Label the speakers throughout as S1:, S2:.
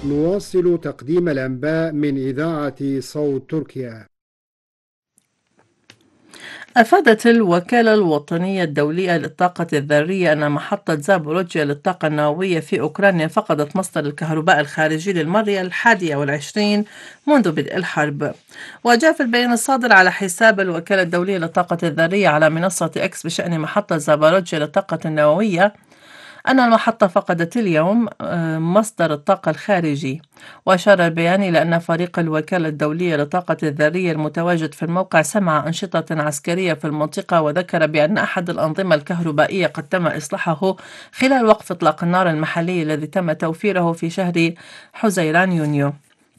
S1: نواصل تقديم الأنباء من إذاعة صوت تركيا.
S2: أفادت الوكالة الوطنية الدولية للطاقة الذرية أن محطة زابوروجيا للطاقة النووية في أوكرانيا فقدت مصدر الكهرباء الخارجي للمرة 21 منذ بدء الحرب. وجاء في البيان الصادر على حساب الوكالة الدولية للطاقة الذرية على منصة إكس بشأن محطة زابوروجيا للطاقة النووية أن المحطة فقدت اليوم مصدر الطاقة الخارجي. وأشار البيان إلى أن فريق الوكالة الدولية للطاقة الذرية المتواجد في الموقع سمع أنشطة عسكرية في المنطقة، وذكر بأن أحد الأنظمة الكهربائية قد تم إصلاحه خلال وقف إطلاق النار المحلي الذي تم توفيره في شهر حزيران يونيو.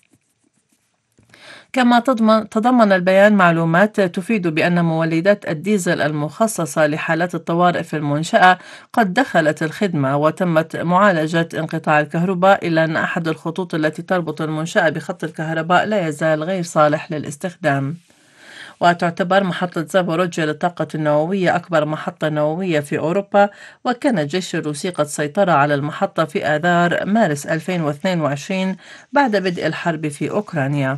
S2: كما تضمن البيان معلومات تفيد بأن مولدات الديزل المخصصة لحالات الطوارئ في المنشأة قد دخلت الخدمة، وتمت معالجة انقطاع الكهرباء، إلا أن أحد الخطوط التي تربط المنشأة بخط الكهرباء لا يزال غير صالح للاستخدام. وتعتبر محطة زابوروجيا للطاقة النووية أكبر محطة نووية في أوروبا، وكان الجيش الروسي قد سيطر على المحطة في آذار مارس 2022 بعد بدء الحرب في أوكرانيا.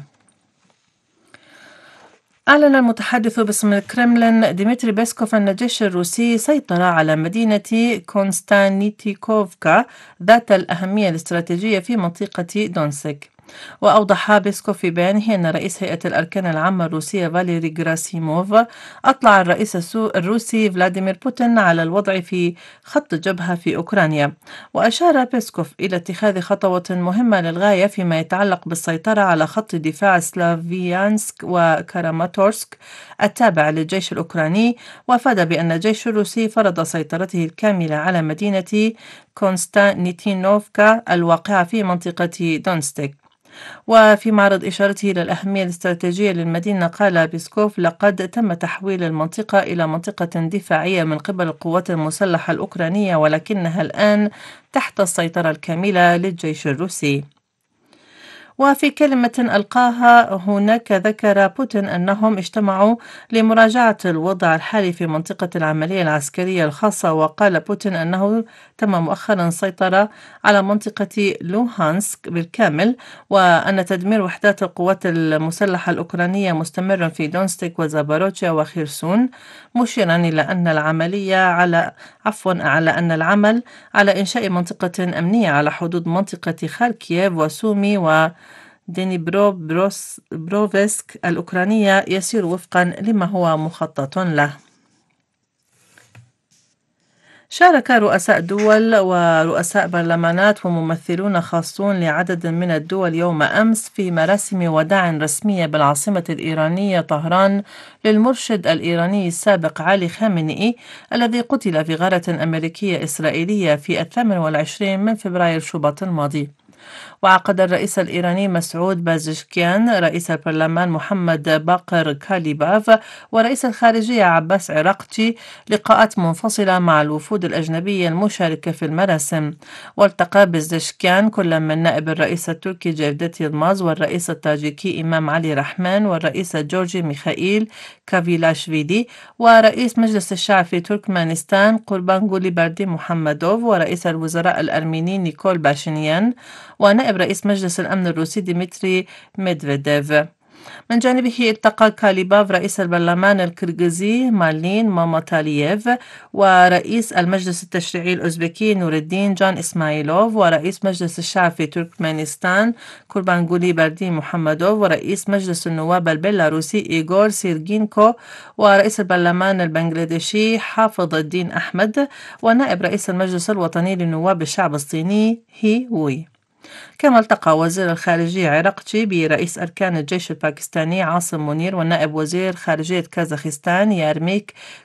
S2: أعلن المتحدث باسم الكرملين ديمتري بيسكوف أن الجيش الروسي سيطر على مدينة كونستانتيكوفكا ذات الأهمية الاستراتيجية في منطقة دونسك. وأوضح بيسكوف في بيانه أن رئيس هيئة الأركان العامة الروسية فاليري غراسيموف أطلع الرئيس الروسي فلاديمير بوتين على الوضع في خط الجبهة في أوكرانيا. وأشار بيسكوف إلى اتخاذ خطوة مهمة للغاية فيما يتعلق بالسيطرة على خط دفاع سلافيانسك وكراماتورسك التابع للجيش الأوكراني، وأفاد بأن الجيش الروسي فرض سيطرته الكاملة على مدينة كونستانتينوفكا الواقعة في منطقة دونستك. وفي معرض إشارته إلى الأهمية الاستراتيجية للمدينة، قال بيسكوف: لقد تم تحويل المنطقة إلى منطقة دفاعية من قبل القوات المسلحة الأوكرانية، ولكنها الآن تحت السيطرة الكاملة للجيش الروسي. وفي كلمة ألقاها هناك ذكر بوتين أنهم اجتمعوا لمراجعة الوضع الحالي في منطقة العملية العسكرية الخاصة. وقال بوتين أنه تم مؤخرا السيطرة على منطقة لوهانسك بالكامل، وأن تدمير وحدات القوات المسلحة الأوكرانية مستمر في دونستيك وزاباروجيا وخيرسون، مشيرا إلى أن أن العمل على إنشاء منطقة أمنية على حدود منطقة خاركييف وسومي بروفسك الأوكرانية يسير وفقا لما هو مخطط له. شارك رؤساء دول ورؤساء برلمانات وممثلون خاصون لعدد من الدول يوم أمس في مراسم وداع رسمية بالعاصمة الإيرانية طهران للمرشد الإيراني السابق علي خامنئي الذي قتل في غارة أمريكية إسرائيلية في 28 من فبراير شباط الماضي. وعقد الرئيس الإيراني مسعود بازشكيان، رئيس البرلمان محمد باقر كاليباف، ورئيس الخارجية عباس عراقجي لقاءات منفصلة مع الوفود الأجنبية المشاركة في المراسم. والتقى بازشكيان كل من نائب الرئيس التركي جevdet يلماز، والرئيس التاجيكي إمام علي رحمان، والرئيس الجورجي ميخائيل كافيلاشفيلي، ورئيس مجلس الشعب في تركمانستان قربانغولي باردي محمدوف، ورئيس الوزراء الأرميني نيكول باشينيان، ونائب رئيس مجلس الأمن الروسي ديمتري ميدفيديف. من جانبه التقى كاليباف رئيس البرلمان الكرغيزي مارلين ماماتالييف، ورئيس المجلس التشريعي الأوزبكي نور الدين جان إسماعيلوف، ورئيس مجلس الشعب في تركمانستان قربانغولي باردي محمدوف، ورئيس مجلس النواب البيلاروسي إيغور سيرجينكو، ورئيس البرلمان البنغلاديشي حافظ الدين أحمد، ونائب رئيس المجلس الوطني لنواب الشعب الصيني هي وي. كما التقى وزير الخارجية عراقجي برئيس أركان الجيش الباكستاني عاصم منير، ونائب وزير خارجية كازاخستان يارميك